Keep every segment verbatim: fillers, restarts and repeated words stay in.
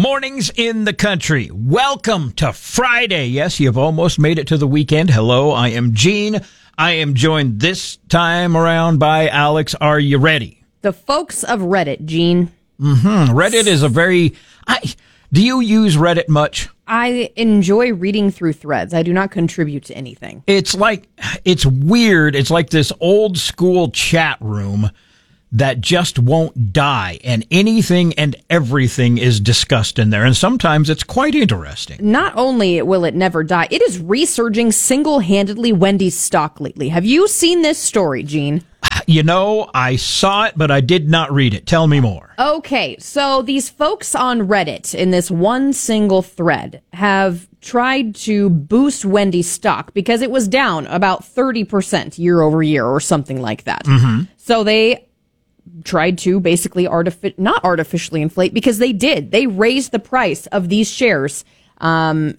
Mornings in the country. Welcome to Friday. Yes, you've almost made it to the weekend. Hello, I am Gene. I am joined this time around by Alex. Are you ready? The folks of Reddit, Gene. Mm-hmm. Reddit is a very... I, do you use Reddit much? I enjoy reading through threads. I do not contribute to anything. It's like... It's weird. It's like this old school chat room that just won't die, and anything and everything is discussed in there, and sometimes it's quite interesting. Not only will it never die, it is resurging single-handedly Wendy's stock lately. Have you seen this story, Gene? You know, I saw it, but I did not read it. Tell me more. Okay, so these folks on Reddit in this one single thread have tried to boost Wendy's stock because it was down about thirty percent year over year or something like that. Mm-hmm. So they tried to basically artific- not artificially inflate, because they did. They raised the price of these shares. Um,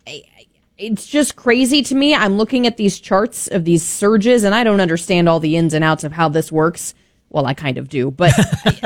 it's just crazy to me. I'm looking at these charts of these surges, and I don't understand all the ins and outs of how this works. Well, I kind of do, but...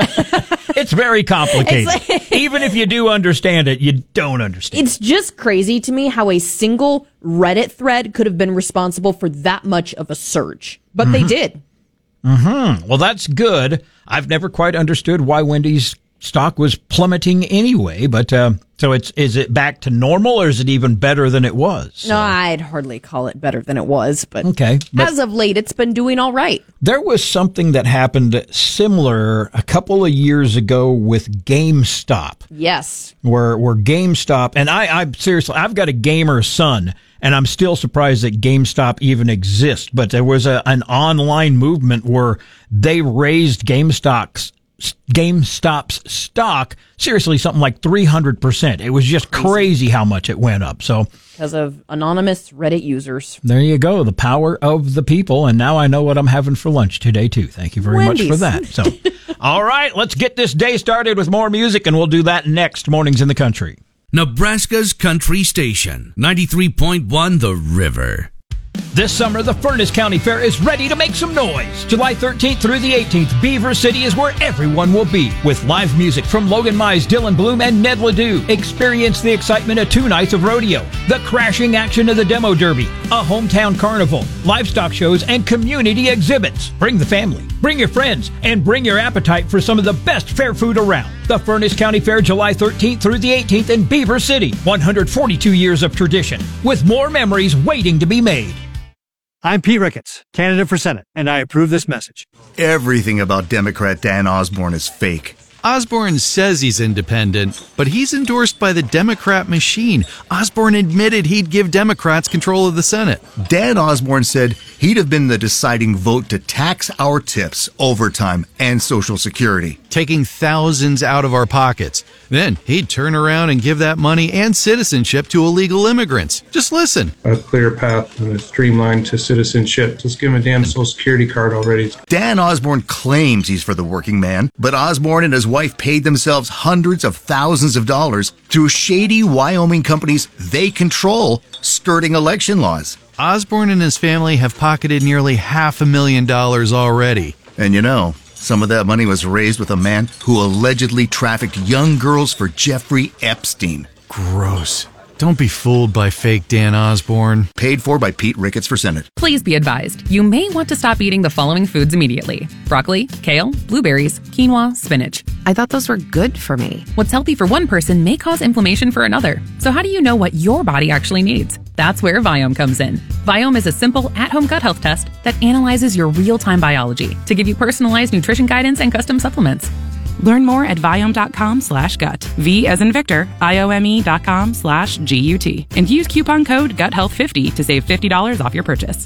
It's very complicated. It's like, even if you do understand it, you don't understand. It's just crazy to me how a single Reddit thread could have been responsible for that much of a surge. But mm-hmm. they did. Mm-hmm. Well, that's good. I've never quite understood why Wendy's stock was plummeting anyway, but uh, so it's is it back to normal, or is it even better than it was? So. No, I'd hardly call it better than it was, but, okay, but as of late, it's been doing all right. There was something that happened similar a couple of years ago with GameStop. Yes. Where, where GameStop, and I, I seriously, I've got a gamer son, and I'm still surprised that GameStop even exists, but there was a, an online movement where they raised GameStop's GameStop's stock, seriously, something like three hundred percent. It was just crazy how much it went up. So, because of anonymous Reddit users. There you go, the power of the people. And now I know what I'm having for lunch today, too. Thank you very Wendy's. much for that. So, all right, let's get this day started with more music, and we'll do that next. Mornings in the Country. Nebraska's country station, ninety-three point one The River. This summer, the Furnace County Fair is ready to make some noise. July thirteenth through the eighteenth, Beaver City is where everyone will be. With live music from Logan Mize, Dylan Bloom, and Ned Ledoux. Experience the excitement of two nights of rodeo, the crashing action of the Demo Derby, a hometown carnival, livestock shows, and community exhibits. Bring the family, bring your friends, and bring your appetite for some of the best fair food around. The Furnace County Fair, July thirteenth through the eighteenth in Beaver City. one hundred forty-two years of tradition, with more memories waiting to be made. I'm Pete Ricketts, candidate for Senate, and I approve this message. Everything about Democrat Dan Osborne is fake. Osborne says he's independent, but he's endorsed by the Democrat machine. Osborne admitted he'd give Democrats control of the Senate. Dan Osborne said he'd have been the deciding vote to tax our tips, overtime, and Social Security, taking thousands out of our pockets. Then he'd turn around and give that money and citizenship to illegal immigrants. Just listen. A clear path and a streamline to citizenship. Just give him a damn Social Security card already. Dan Osborne claims he's for the working man, but Osborne and his wife paid themselves hundreds of thousands of dollars through shady Wyoming companies they control, skirting election laws. Osborne and his family have pocketed nearly half a million dollars already. And you know, some of that money was raised with a man who allegedly trafficked young girls for Jeffrey Epstein. Gross. Don't be fooled by fake Dan Osborne. Paid for by Pete Ricketts for Senate. Please be advised, you may want to stop eating the following foods immediately. Broccoli, kale, blueberries, quinoa, spinach. I thought those were good for me. What's healthy for one person may cause inflammation for another. So how do you know what your body actually needs? That's where Viome comes in. Viome is a simple, at-home gut health test that analyzes your real-time biology to give you personalized nutrition guidance and custom supplements. Learn more at Viome.com slash gut. V as in Victor, I-O-M-E dot com slash G-U-T. And use coupon code gut health fifty to save fifty dollars off your purchase.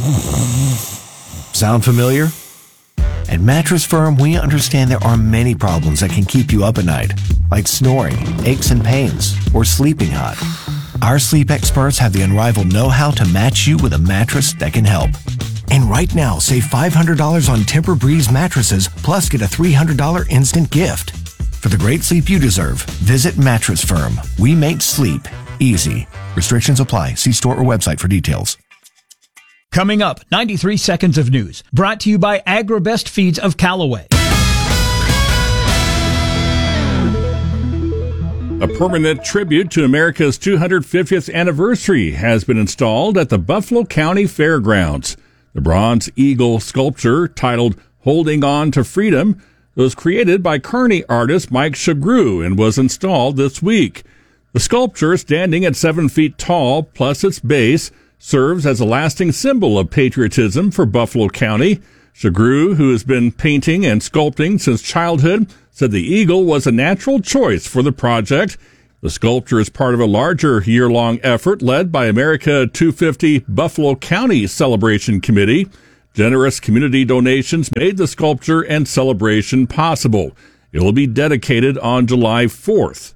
Sound familiar? At Mattress Firm, we understand there are many problems that can keep you up at night, like snoring, aches and pains, or sleeping hot. Our sleep experts have the unrivaled know-how to match you with a mattress that can help. And right now, save five hundred dollars on Tempur-Breeze mattresses, plus get a three hundred dollars instant gift. For the great sleep you deserve, visit Mattress Firm. We make sleep easy. Restrictions apply. See store or website for details. Coming up, ninety-three seconds of news, brought to you by Agribest Feeds of Callaway. A permanent tribute to America's two hundred fiftieth anniversary has been installed at the Buffalo County Fairgrounds. The bronze eagle sculpture, titled Holding On to Freedom, was created by Kearney artist Mike Shagru and was installed this week. The sculpture, standing at seven feet tall, plus its base, serves as a lasting symbol of patriotism for Buffalo County. Shagru, who has been painting and sculpting since childhood, said the eagle was a natural choice for the project. The sculpture is part of a larger year-long effort led by America two fifty Buffalo County Celebration Committee. Generous community donations made the sculpture and celebration possible. It will be dedicated on July fourth.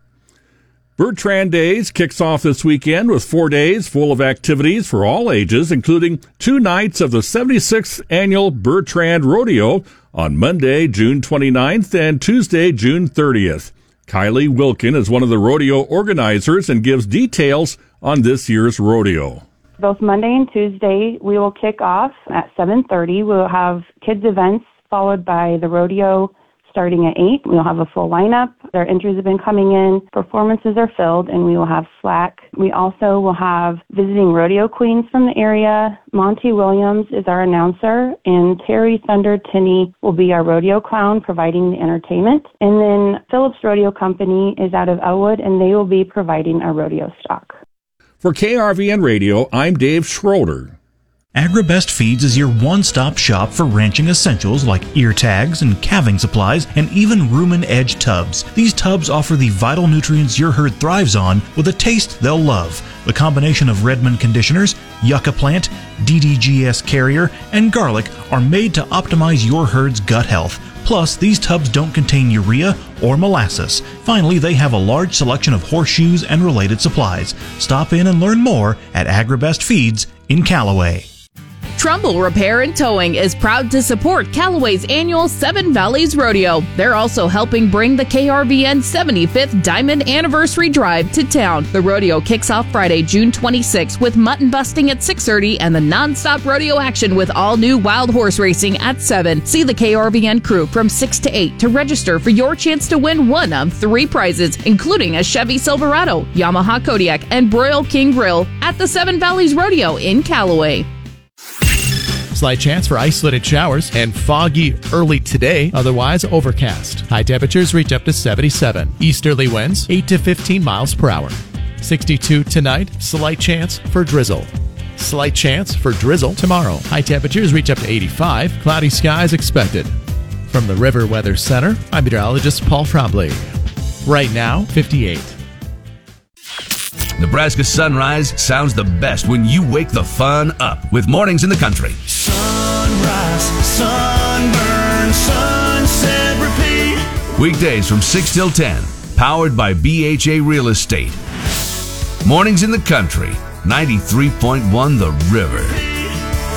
Bertrand Days kicks off this weekend with four days full of activities for all ages, including two nights of the seventy-sixth Annual Bertrand Rodeo on Monday, June twenty-ninth and Tuesday, June thirtieth. Kylie Wilkin is one of the rodeo organizers and gives details on this year's rodeo. Both Monday and Tuesday, we will kick off at seven thirty. We'll have kids events followed by the rodeo starting at eight. We'll have a full lineup. Our entries have been coming in. Performances are filled, and we will have slack. We also will have visiting rodeo queens from the area. Monty Williams is our announcer, and Terry Thunder Tinney will be our rodeo clown providing the entertainment. And then Phillips Rodeo Company is out of Elwood, and they will be providing our rodeo stock. For K R V N Radio, I'm Dave Schroeder. AgriBest Feeds is your one-stop shop for ranching essentials like ear tags and calving supplies and even rumen edge tubs. These tubs offer the vital nutrients your herd thrives on with a taste they'll love. The combination of Redmond conditioners, Yucca plant, D D G S carrier, and garlic are made to optimize your herd's gut health. Plus, these tubs don't contain urea or molasses. Finally, they have a large selection of horseshoes and related supplies. Stop in and learn more at AgriBest Feeds in Callaway. Trumbull Repair and Towing is proud to support Callaway's annual Seven Valleys Rodeo. They're also helping bring the K R V N seventy-fifth Diamond Anniversary Drive to town. The rodeo kicks off Friday, June twenty-sixth with mutton busting at six thirty and the non-stop rodeo action with all new wild horse racing at seven. See the K R V N crew from six to eight to register for your chance to win one of three prizes, including a Chevy Silverado, Yamaha Kodiak, and Broil King Grill at the Seven Valleys Rodeo in Callaway. Slight chance for isolated showers and foggy early today, otherwise overcast. High temperatures reach up to seventy-seven. Easterly winds eight to fifteen miles per hour. sixty-two tonight, slight chance for drizzle. Slight chance for drizzle tomorrow. High temperatures reach up to eighty-five. Cloudy skies expected. From the River Weather Center, I'm meteorologist Paul Trombley. Right now, fifty-eight. Nebraska Sunrise sounds the best when you wake the fun up with Mornings in the Country. Sunrise, sunburn, sunset, repeat. Weekdays from six till ten, powered by B H A Real Estate. Mornings in the Country, ninety-three point one The River.